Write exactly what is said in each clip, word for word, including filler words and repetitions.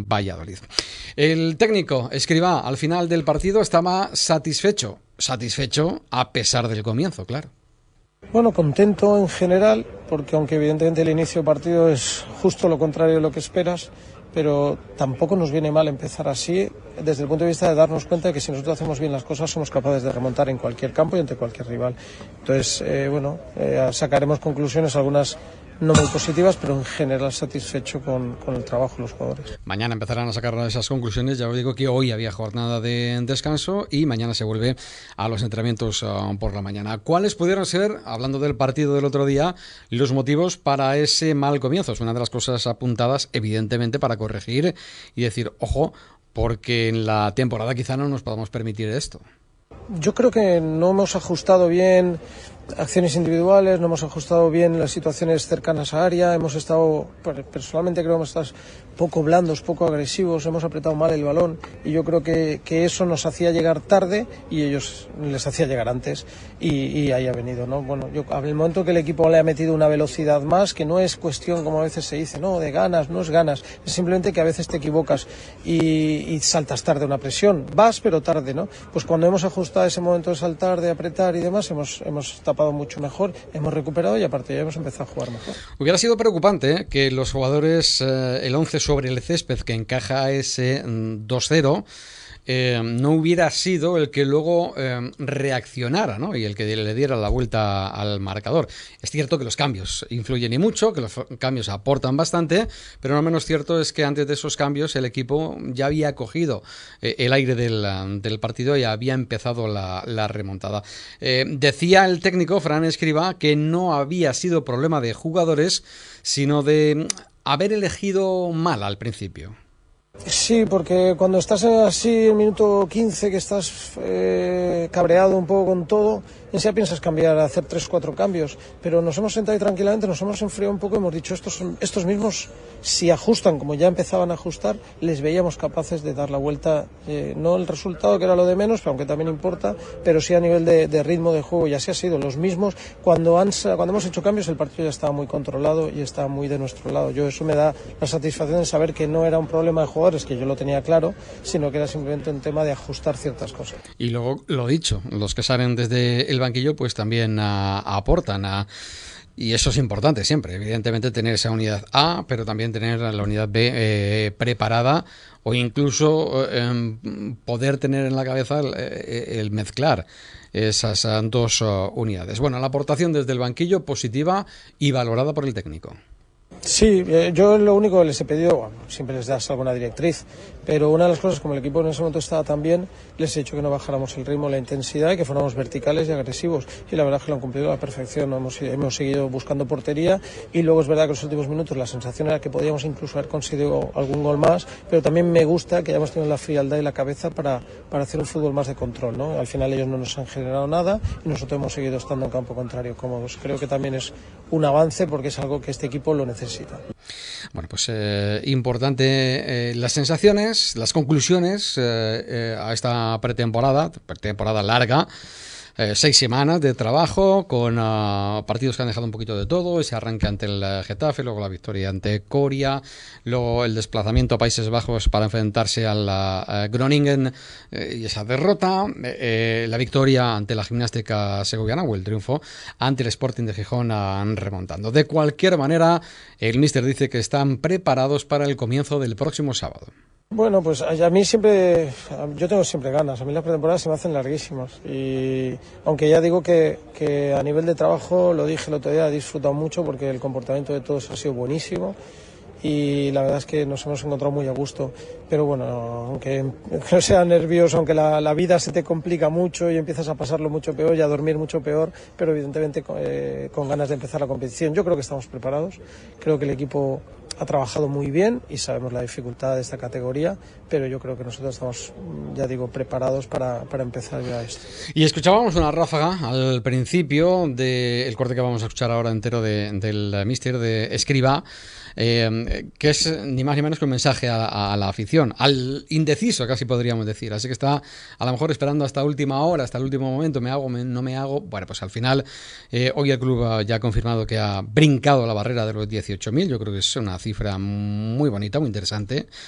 Valladolid. El técnico Escribá al final del partido estaba satisfecho, satisfecho a pesar del comienzo, claro. Bueno, contento en general, porque aunque evidentemente el inicio del partido es justo lo contrario de lo que esperas, pero tampoco nos viene mal empezar así, desde el punto de vista de darnos cuenta de que si nosotros hacemos bien las cosas somos capaces de remontar en cualquier campo y ante cualquier rival. Entonces, eh, bueno, eh, sacaremos conclusiones, algunas no muy positivas, pero en general satisfecho con, con el trabajo de los jugadores. Mañana empezarán a sacar esas conclusiones. Ya os digo que hoy había jornada de descanso y mañana se vuelve a los entrenamientos uh, por la mañana. ¿Cuáles pudieron ser, hablando del partido del otro día, los motivos para ese mal comienzo? Es una de las cosas apuntadas, evidentemente, para corregir y decir, ojo, porque en la temporada quizá no nos podamos permitir esto. Yo creo que no hemos ajustado bien acciones individuales, no hemos ajustado bien las situaciones cercanas a área, hemos estado, personalmente creo que hemos estado poco blandos, poco agresivos, hemos apretado mal el balón y yo creo que, que eso nos hacía llegar tarde y ellos les hacía llegar antes y, y ahí ha venido, ¿no? Bueno, yo en el momento que el equipo le ha metido una velocidad más, que no es cuestión, como a veces se dice, no, de ganas, no es ganas, es simplemente que a veces te equivocas y, y saltas tarde una presión, vas pero tarde, ¿no? Pues cuando hemos ajustado ese momento de saltar, de apretar y demás, hemos, hemos tapado mucho mejor, hemos recuperado y aparte ya hemos empezado a jugar mejor. Hubiera sido preocupante ¿eh? que los jugadores, eh, el once sobre el césped que encaja ese dos cero, Eh, no hubiera sido el que luego eh, reaccionara, ¿no? Y el que le diera la vuelta al marcador. Es cierto que los cambios influyen y mucho, que los cambios aportan bastante, pero no menos cierto es que antes de esos cambios el equipo ya había cogido eh, el aire del, del partido y había empezado la, la remontada. Eh, decía el técnico Fran Escribá que no había sido problema de jugadores, sino de haber elegido mal al principio. Sí, porque cuando estás así en minuto quince, que estás eh, cabreado un poco con todo, enseguida piensas cambiar, hacer tres, cuatro cambios, pero nos hemos sentado ahí tranquilamente, nos hemos enfriado un poco y hemos dicho, estos, estos mismos, si ajustan como ya empezaban a ajustar, les veíamos capaces de dar la vuelta, eh, no el resultado que era lo de menos, pero aunque también importa, pero sí a nivel de, de ritmo de juego, y así ha sido, los mismos, cuando, han, cuando hemos hecho cambios el partido ya estaba muy controlado y estaba muy de nuestro lado. Yo eso me da la satisfacción de saber que no era un problema de jugadores, que yo lo tenía claro, sino que era simplemente un tema de ajustar ciertas cosas. Y luego, lo dicho, los que salen desde el banquillo pues también a, a aportan a... Y eso es importante siempre, evidentemente tener esa unidad A, pero también tener la unidad B eh, preparada o incluso eh, poder tener en la cabeza el, el mezclar esas dos uh, unidades. Bueno, la aportación desde el banquillo positiva y valorada por el técnico. Sí, eh, yo lo único que les he pedido, bueno, siempre les das alguna directriz, pero una de las cosas, como el equipo en ese momento estaba tan bien, les he dicho que no bajáramos el ritmo, la intensidad y que fuéramos verticales y agresivos. Y la verdad es que lo han cumplido a la perfección, ¿no? hemos, hemos seguido buscando portería y luego es verdad que en los últimos minutos la sensación era que podíamos incluso haber conseguido algún gol más, pero también me gusta que hayamos tenido la frialdad y la cabeza para, para hacer un fútbol más de control, ¿no? Al final ellos no nos han generado nada y nosotros hemos seguido estando en campo contrario cómodos. Creo que también es un avance porque es algo que este equipo lo necesita. Bueno, pues eh, importante eh, las sensaciones, las conclusiones eh, eh, a esta pretemporada, pretemporada larga. Eh, seis semanas de trabajo con uh, partidos que han dejado un poquito de todo, ese arranque ante el uh, Getafe, luego la victoria ante Coria, luego el desplazamiento a Países Bajos para enfrentarse al uh, Groningen eh, y esa derrota, eh, la victoria ante la Gimnástica Segoviana o el triunfo ante el Sporting de Gijón uh, remontando. De cualquier manera, el míster dice que están preparados para el comienzo del próximo sábado. Bueno, pues a mí siempre, yo tengo siempre ganas, a mí las pretemporadas se me hacen larguísimas y aunque ya digo que, que a nivel de trabajo, lo dije el otro día, he disfrutado mucho porque el comportamiento de todos ha sido buenísimo y la verdad es que nos hemos encontrado muy a gusto, pero bueno, aunque no sea nervioso, aunque la, la vida se te complica mucho y empiezas a pasarlo mucho peor y a dormir mucho peor, pero evidentemente eh, con ganas de empezar la competición. Yo creo que estamos preparados, creo que el equipo ha trabajado muy bien y sabemos la dificultad de esta categoría, pero yo creo que nosotros estamos, ya digo, preparados para, para empezar ya esto. Y escuchábamos una ráfaga al principio del corte que vamos a escuchar ahora entero de, del míster de Escribá, eh, que es ni más ni menos que un mensaje a, a la afición, al indeciso casi podríamos decir, así que está a lo mejor esperando hasta última hora, hasta el último momento, me hago, me, no me hago, bueno, pues al final eh, hoy el club ya ha confirmado que ha brincado la barrera de los dieciocho mil, yo creo que es una cifra muy bonita, muy interesante.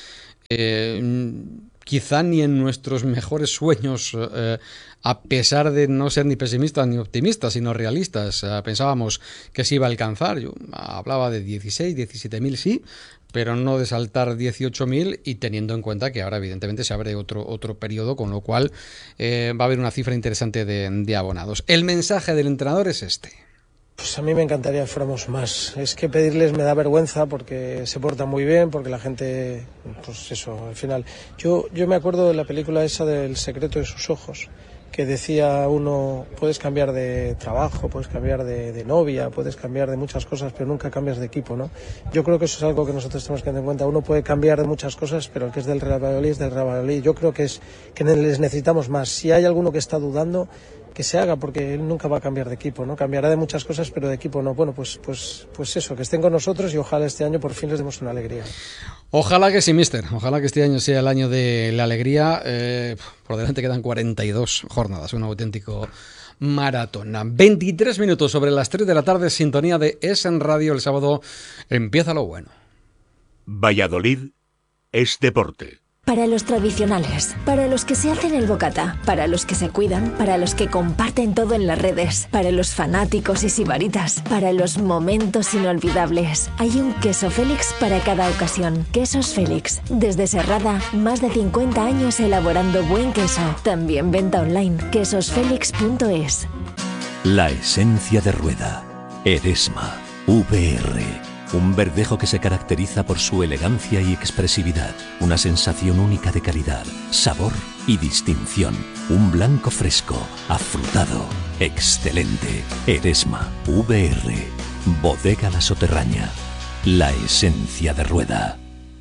eh, quizá ni en nuestros mejores sueños, eh, a pesar de no ser ni pesimistas ni optimistas, sino realistas, eh, pensábamos que se iba a alcanzar. Yo hablaba de dieciséis, diecisiete mil, sí, pero no de saltar dieciocho mil, y teniendo en cuenta que ahora evidentemente se abre otro, otro periodo, con lo cual eh, va a haber una cifra interesante de, de abonados. El mensaje del entrenador es este. Pues a mí me encantaría que fuéramos más. Es que pedirles me da vergüenza porque se portan muy bien, porque la gente, pues eso, al final. Yo, yo me acuerdo de la película esa del secreto de sus ojos, que decía uno, puedes cambiar de trabajo, puedes cambiar de, de novia, puedes cambiar de muchas cosas, pero nunca cambias de equipo, ¿no? Yo creo que eso es algo que nosotros tenemos que tener en cuenta. Uno puede cambiar de muchas cosas, pero el que es del Real Valladolid es del Real Valladolid. Yo creo que es que les necesitamos más. Si hay alguno que está dudando, que se haga, porque él nunca va a cambiar de equipo, ¿no? Cambiará de muchas cosas, pero de equipo no. Bueno, pues, pues, pues eso, que estén con nosotros y ojalá este año por fin les demos una alegría. Ojalá que sí, mister. Ojalá que este año sea el año de la alegría. Eh, por delante quedan cuarenta y dos jornadas, un auténtico maratón. veintitrés minutos sobre las tres de la tarde, sintonía de Es en Radio. El sábado empieza lo bueno. Valladolid es deporte. Para los tradicionales, para los que se hacen el bocata, para los que se cuidan, para los que comparten todo en las redes, para los fanáticos y sibaritas, para los momentos inolvidables. Hay un queso Félix para cada ocasión. Quesos Félix. Desde Serrada, más de cincuenta años elaborando buen queso. También venta online. quesos félix punto es. La esencia de Rueda. Eresma. V R. Un verdejo que se caracteriza por su elegancia y expresividad. Una sensación única de calidad, sabor y distinción. Un blanco fresco, afrutado, excelente. Eresma, V R. Bodega La Soterraña. La esencia de Rueda.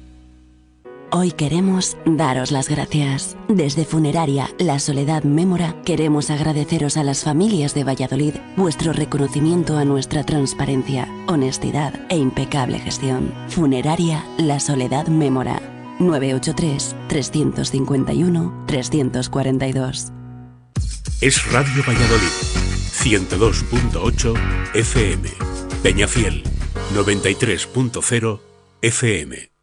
Hoy queremos daros las gracias. Desde Funeraria La Soledad Mémora queremos agradeceros a las familias de Valladolid vuestro reconocimiento a nuestra transparencia, honestidad e impecable gestión. Funeraria La Soledad Mémora. nueve ocho tres, tres cinco uno, tres cuatro dos. Es Radio Valladolid, ciento dos punto ocho F M. Peñafiel, noventa y tres punto cero F M.